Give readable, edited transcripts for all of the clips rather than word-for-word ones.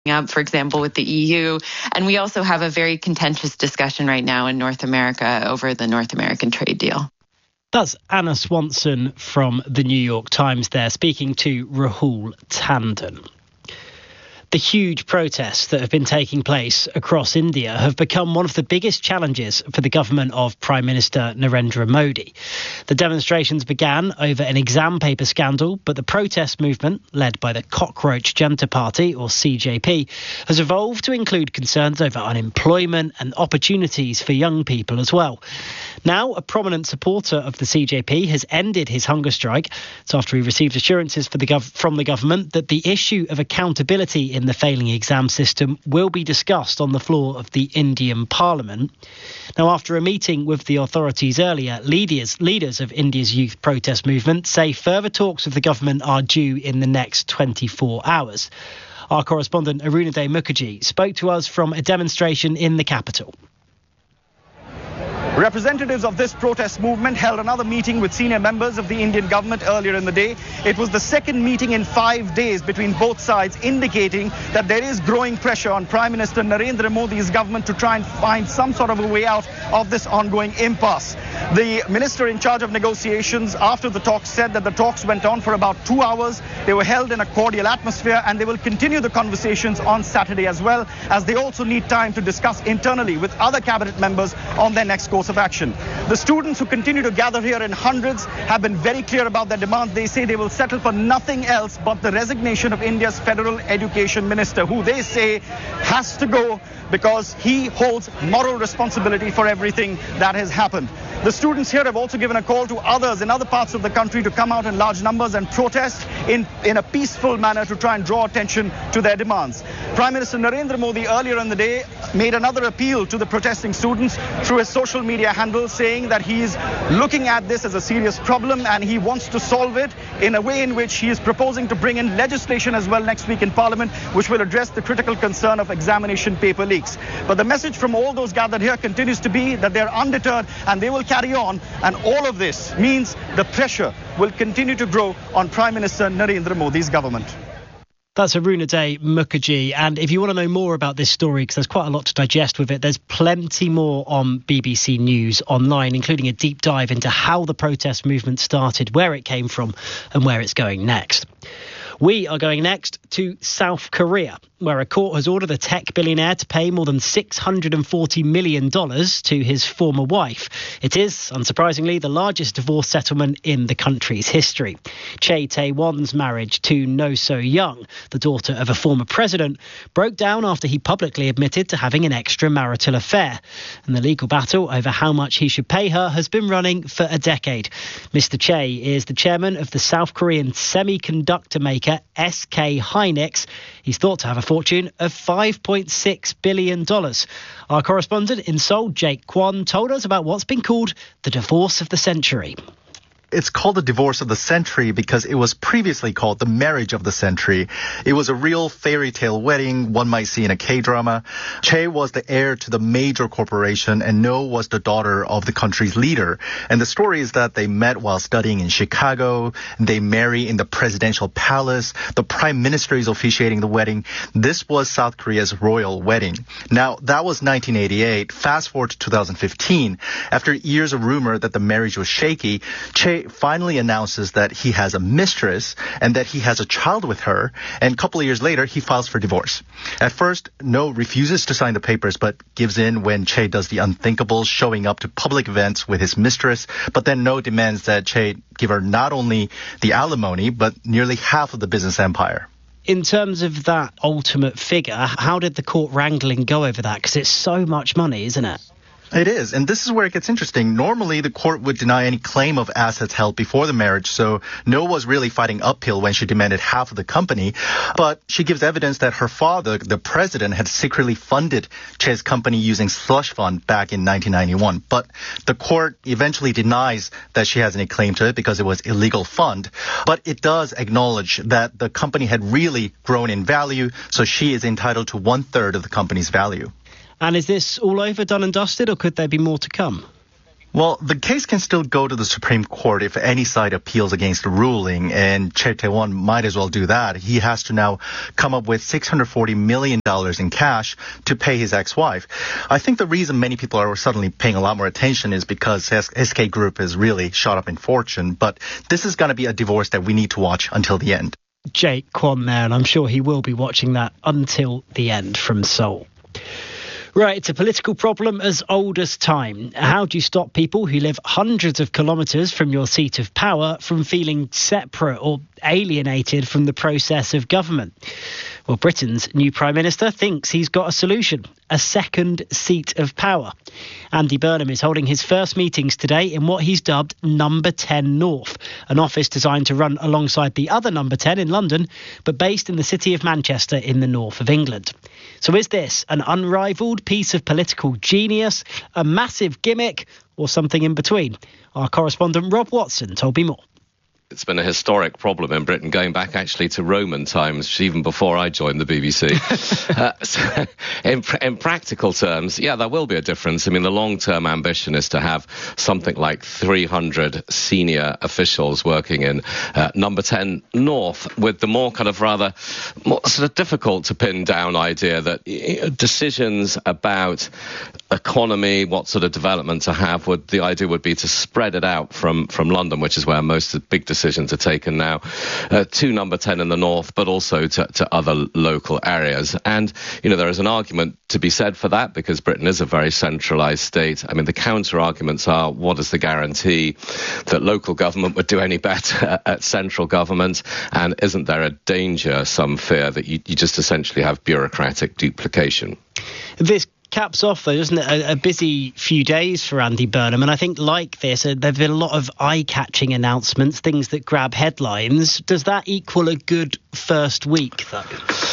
up, for example, with the EU. And we also have a very contentious discussion right now in North America over the North American trade deal. That's Anna Swanson from the New York Times there, speaking to Rahul Tandon. The huge protests that have been taking place across India have become one of the biggest challenges for the government of Prime Minister Narendra Modi. The demonstrations began over an exam paper scandal, but the protest movement, led by the Cockroach Janta Party, or CJP, has evolved to include concerns over unemployment and opportunities for young people as well. Now, a prominent supporter of the CJP has ended his hunger strike. It's after he received assurances from the government that the issue of accountability in the failing exam system will be discussed on the floor of the Indian Parliament. Now, after a meeting with the authorities earlier, leaders of India's youth protest movement say further talks with the government are due in the next 24 hours. Our correspondent Arunaday Mukherjee spoke to us from a demonstration in the capital. Representatives of this protest movement held another meeting with senior members of the Indian government earlier in the day. It was the second meeting in 5 days between both sides, indicating that there is growing pressure on Prime Minister Narendra Modi's government to try and find some sort of a way out of this ongoing impasse. The minister in charge of negotiations after the talks said that the talks went on for about 2 hours. They were held in a cordial atmosphere, and they will continue the conversations on Saturday as well, as they also need time to discuss internally with other cabinet members on their next course of action. The students who continue to gather here in hundreds have been very clear about their demands. They say they will settle for nothing else but the resignation of India's federal education minister, who they say has to go because he holds moral responsibility for everything that has happened. The students here have also given a call to others in other parts of the country to come out in large numbers and protest in a peaceful manner to try and draw attention to their demands. Prime Minister Narendra Modi earlier in the day made another appeal to the protesting students through his social media handle, saying that he is looking at this as a serious problem and he wants to solve it in a way in which he is proposing to bring in legislation as well next week in Parliament, which will address the critical concern of examination paper leaks. But the message from all those gathered here continues to be that they're undeterred and they will carry on, and all of this means the pressure will continue to grow on Prime Minister Narendra Modi's government. That's Arunaday Mukherjee. And if you want to know more about this story, because there's quite a lot to digest with it, there's plenty more on BBC News online, including a deep dive into how the protest movement started, where it came from and where it's going next. We are going next to South Korea, where a court has ordered a tech billionaire to pay more than $640 million to his former wife. It is, unsurprisingly, the largest divorce settlement in the country's history. Chae Tae-won's marriage to No So-young, the daughter of a former president, broke down after he publicly admitted to having an extramarital affair. And the legal battle over how much he should pay her has been running for a decade. Mr. Chae is the chairman of the South Korean semiconductor maker SK Hynix. He's thought to have a fortune of $5.6 billion. Our correspondent in Seoul, Jake Kwon, told us about what's been called the divorce of the century. It's called the divorce of the century because it was previously called the marriage of the century. It was a real fairy tale wedding one might see in a K-drama. Chae was the heir to the major corporation and No was the daughter of the country's leader. And the story is that they met while studying in Chicago. They marry in the presidential palace. The prime minister is officiating the wedding. This was South Korea's royal wedding. Now, that was 1988. Fast forward to 2015. After years of rumor that the marriage was shaky, Chae finally announces that he has a mistress and that he has a child with her. And a couple of years later, he files for divorce. At first, No refuses to sign the papers, but gives in when Chae does the unthinkable, showing up to public events with his mistress. But then No demands that Chae give her not only the alimony, but nearly half of the business empire. In terms of that ultimate figure, how did the court wrangling go over that? Because it's so much money, isn't it? It is, and this is where it gets interesting. Normally, the court would deny any claim of assets held before the marriage, so No was really fighting uphill when she demanded half of the company. But she gives evidence that her father, the president, had secretly funded Chae's company using slush fund back in 1991. But the court eventually denies that she has any claim to it because it was illegal fund. But it does acknowledge that the company had really grown in value, so she is entitled to 1/3 of the company's value. And is this all over, done and dusted, or could there be more to come? Well, the case can still go to the Supreme Court if any side appeals against the ruling, and Choi Tae-won might as well do that. He has to now come up with $640 million in cash to pay his ex-wife. I think the reason many people are suddenly paying a lot more attention is because SK Group has really shot up in fortune, but this is going to be a divorce that we need to watch until the end. Jake Kwon there, and I'm sure he will be watching that until the end from Seoul. Right, it's a political problem as old as time. How do you stop people who live hundreds of kilometres from your seat of power from feeling separate or alienated from the process of government? Well, Britain's new Prime Minister thinks he's got a solution, a second seat of power. Andy Burnham is holding his first meetings today in what he's dubbed Number 10 North, an office designed to run alongside the other Number 10 in London, but based in the city of Manchester in the north of England. So is this an unrivalled piece of political genius, a massive gimmick, or something in between? Our correspondent Rob Watson told me more. It's been a historic problem in Britain, going back actually to Roman times, even before I joined the BBC. So in practical terms, yeah, there will be a difference. I mean, the long-term ambition is to have something like 300 senior officials working in Number 10 North, with the more kind of rather more sort of difficult to pin down idea that decisions about economy, what sort of development to have, the idea would be to spread it out from London, which is where most of the big decisions are taken now, to Number 10 in the north, but also to other local areas. And, there is an argument to be said for that, because Britain is a very centralised state. I mean, the counter-arguments are, what is the guarantee that local government would do any better at central government? And isn't there a danger, some fear, that you just essentially have bureaucratic duplication? This caps off, though, doesn't it, a busy few days for Andy Burnham. And I think, like this, there have been a lot of eye-catching announcements, things that grab headlines. Does that equal a good first week, though?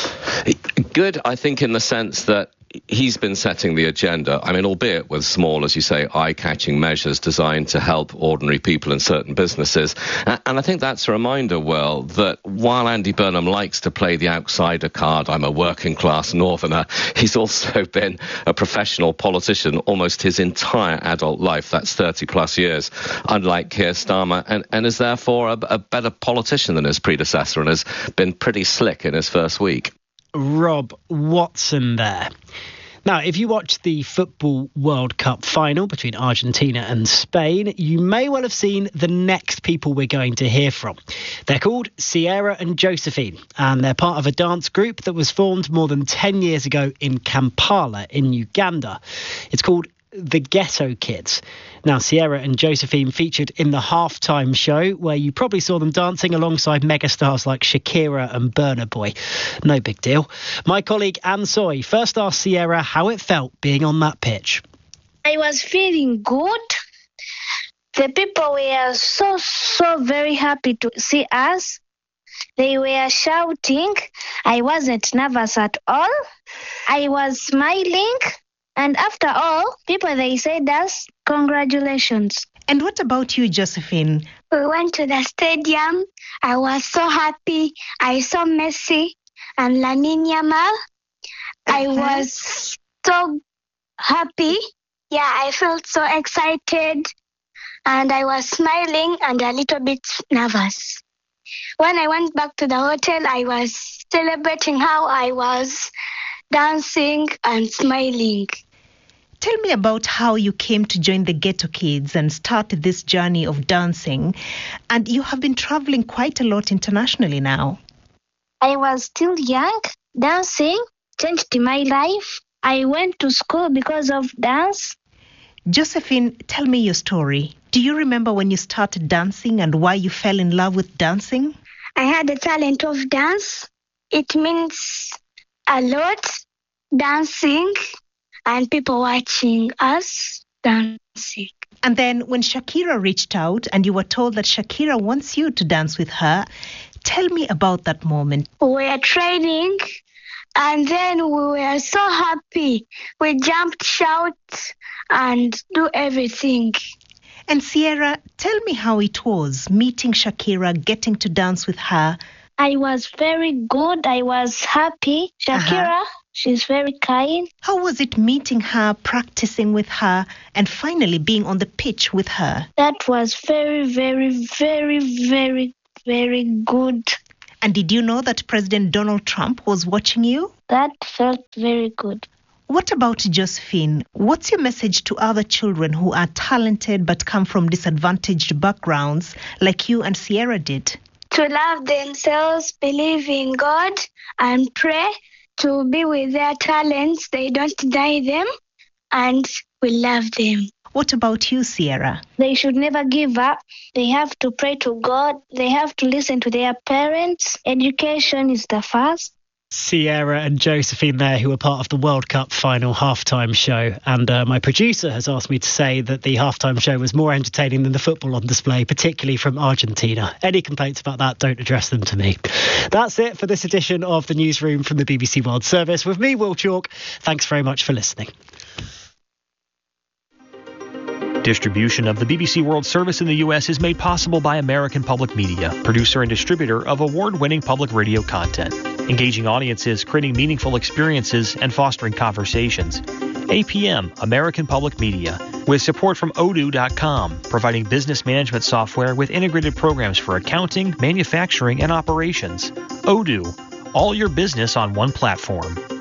Good, I think, in the sense that he's been setting the agenda. I mean, albeit with small, as you say, eye-catching measures designed to help ordinary people in certain businesses. And I think that's a reminder, Will, that while Andy Burnham likes to play the outsider card, I'm a working-class northerner, he's also been a professional politician almost his entire adult life. That's 30-plus years, unlike Keir Starmer, and is therefore a better politician than his predecessor and has been pretty slick in his first week. Rob Watson there. Now, if you watch the Football World Cup final between Argentina and Spain, you may well have seen the next people we're going to hear from. They're called Sierra and Josephine, and they're part of a dance group that was formed more than 10 years ago in Kampala in Uganda. It's called The Ghetto Kids. Now, Sierra and Josephine featured in the halftime show, where you probably saw them dancing alongside megastars like Shakira and Burna Boy. No big deal. My colleague Anne Soy first asked Sierra how it felt being on that pitch. I was feeling good. The people were so very happy to see us. They were shouting. I wasn't nervous at all. I was smiling. And after all, people, they said us, congratulations. And what about you, Josephine? We went to the stadium. I was so happy. I saw Messi and Lamine Yamal. I was so happy. Yeah, I felt so excited. And I was smiling and a little bit nervous. When I went back to the hotel, I was celebrating how I was dancing and smiling. Tell me about how you came to join the Ghetto Kids and start this journey of dancing. And you have been traveling quite a lot internationally now. I was still young. Dancing changed my life. I went to school because of dance. Josephine, tell me your story. Do you remember when you started dancing and why you fell in love with dancing? I had a talent of dance. It means a lot, dancing, and people watching us dancing. And then when Shakira reached out and you were told that Shakira wants you to dance with her, tell me about that moment. We were training and then we were so happy. We jumped, shout, and do everything. And Sierra, tell me how it was meeting Shakira, getting to dance with her. I was very good. I was happy. Shakira, She's very kind. How was it meeting her, practicing with her, and finally being on the pitch with her? That was very, very, very, very, very good. And did you know that President Donald Trump was watching you? That felt very good. What about Josephine? What's your message to other children who are talented but come from disadvantaged backgrounds like you and Sierra did? To love themselves, believe in God, and pray to be with their talents. They don't deny them, and we love them. What about you, Sierra? They should never give up. They have to pray to God. They have to listen to their parents. Education is the first. Sierra and Josephine there, who were part of the World Cup final halftime show. And my producer has asked me to say that the halftime show was more entertaining than the football on display, particularly from Argentina. Any complaints about that, don't address them to me. That's it for this edition of the Newsroom from the BBC World Service. With me, Will Chalk. Thanks very much for listening. Distribution of the BBC World Service in the U.S. is made possible by American Public Media, producer and distributor of award-winning public radio content, engaging audiences, creating meaningful experiences, and fostering conversations. APM, American Public Media, with support from Odoo.com, providing business management software with integrated programs for accounting, manufacturing, and operations. Odoo, all your business on one platform.